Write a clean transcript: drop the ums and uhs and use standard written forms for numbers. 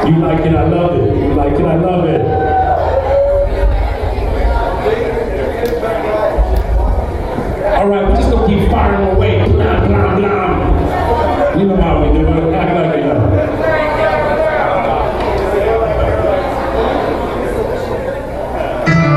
You like it, I love it. You like it, I love it. All right, we're just gonna keep firing away. Blah, blah, blah. You know how we do it. Act like